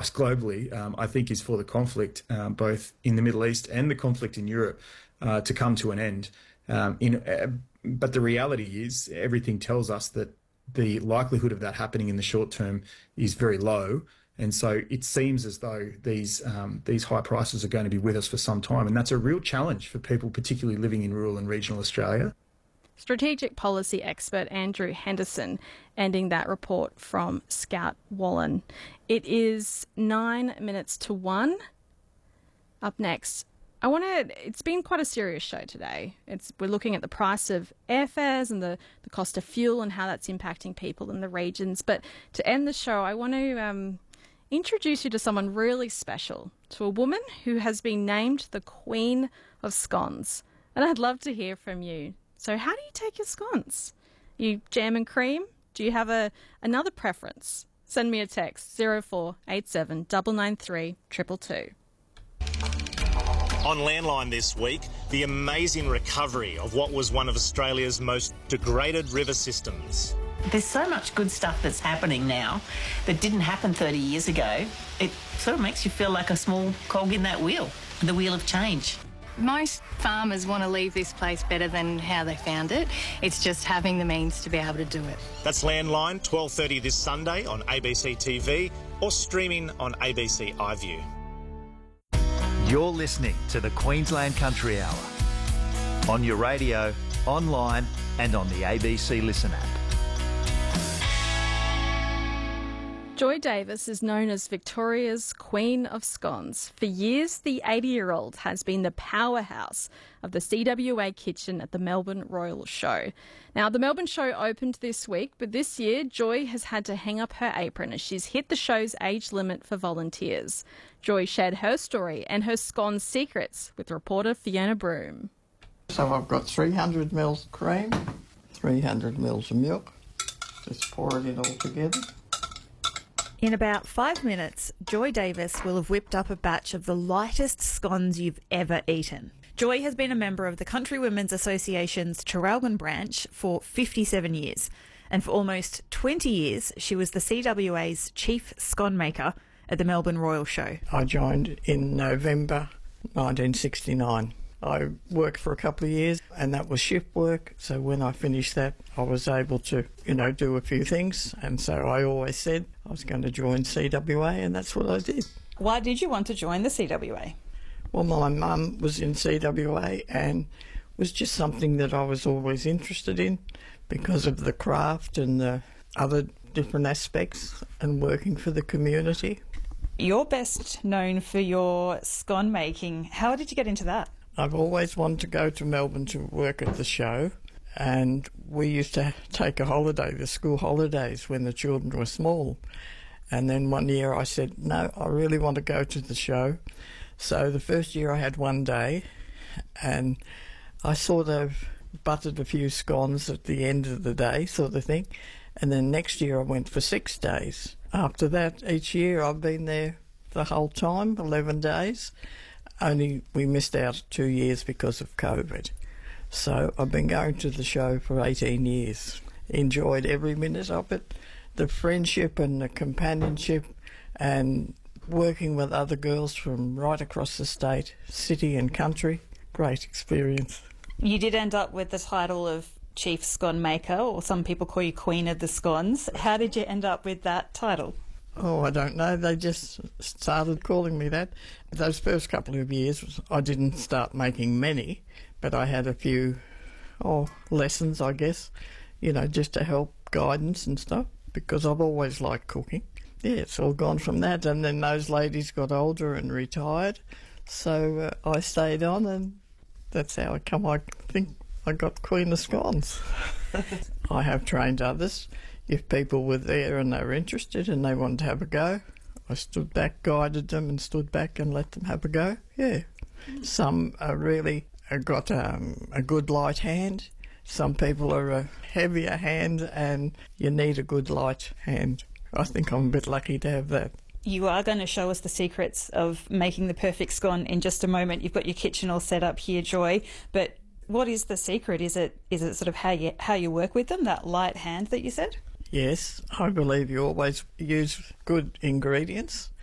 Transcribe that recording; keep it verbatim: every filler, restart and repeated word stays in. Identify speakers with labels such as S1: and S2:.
S1: advice globally, um, I think, is for the conflict, um, both in the Middle East and the conflict in Europe, uh, to come to an end. Um, in, uh, but the reality is, everything tells us that the likelihood of that happening in the short term is very low. And so it seems as though these um, these high prices are going to be with us for some time. And that's a real challenge for people, particularly living in rural and regional Australia.
S2: Strategic policy expert Andrew Henderson ending that report from Scout Wallen. It is nine minutes to one. Up next, I want to, it's been quite a serious show today. It's We're looking at the price of airfares and the, the cost of fuel and how that's impacting people in the regions. But to end the show, I want to um, introduce you to someone really special, to a woman who has been named the Queen of Scones. And I'd love to hear from you. So how do you take your scones? You jam and cream? Do you have a another preference? Send me a text, zero four eight seven nine nine three two two two.
S3: On Landline this week, the amazing recovery of what was one of Australia's most degraded river systems.
S4: There's so much good stuff that's happening now that didn't happen thirty years ago. It sort of makes you feel like a small cog in that wheel, the wheel of change.
S5: Most farmers want to leave this place better than how they found it. It's just having the means to be able to do it.
S3: That's Landline, twelve thirty this Sunday on A B C T V or streaming on A B C iView.
S6: You're listening to the Queensland Country Hour on your radio, online and on the A B C Listen app.
S2: Joy Davis is known as Victoria's Queen of Scones. For years, the eighty-year-old has been the powerhouse of the C W A kitchen at the Melbourne Royal Show. Now, the Melbourne Show opened this week, but this year, Joy has had to hang up her apron as she's hit the show's age limit for volunteers. Joy shared her story and her scone secrets with reporter Fiona Broome.
S7: So I've got three hundred mils of cream, three hundred mils of milk. Just pour it in all together.
S8: In about five minutes, Joy Davis will have whipped up a batch of the lightest scones you've ever eaten. Joy has been a member of the Country Women's Association's Traralgon branch for fifty-seven years, and for almost twenty years she was the C W A's chief scone maker at the Melbourne Royal Show.
S7: I joined in November nineteen sixty-nine. I worked for a couple of years and that was shift work, so when I finished that I was able to, you know, do a few things, and so I always said I was going to join C W A, and that's what I did.
S8: Why did you want to join the C W A?
S7: Well, my mum was in C W A and was just something that I was always interested in because of the craft and the other different aspects and working for the community.
S8: You're best known for your scone making. How did you get into that?
S7: I've always wanted to go to Melbourne to work at the show, and we used to take a holiday, the school holidays, when the children were small. And then one year I said, no, I really want to go to the show. So the first year I had one day, and I sort of buttered a few scones at the end of the day, sort of thing. And then next year I went for six days. After that, each year I've been there the whole time, eleven days. Only we missed out two years because of COVID. So I've been going to the show for eighteen years. Enjoyed every minute of it. The friendship and the companionship and working with other girls from right across the state, city and country. Great experience.
S8: You did end up with the title of Chief Scone Maker, or some people call you Queen of the Scones. How did you end up with that title?
S7: Oh, I don't know. They just started calling me that. Those first couple of years, I didn't start making many, but I had a few, oh, lessons, I guess, you know, just to help guidance and stuff, because I've always liked cooking. Yeah, it's all gone from that, and then those ladies got older and retired, so uh, I stayed on, and that's how I come, I think I got Queen of Scones. I have trained others. If people were there and they were interested and they wanted to have a go, I stood back, guided them and stood back and let them have a go. Yeah. Some are really uh, got um, a good light hand. Some people are a heavier hand and you need a good light hand. I think I'm a bit lucky to have that.
S8: You are going to show us the secrets of making the perfect scone in just a moment. You've got your kitchen all set up here, Joy, but what is the secret? Is it is it sort of how you how you work with them, that light hand that you said?
S7: Yes, I believe you always use good ingredients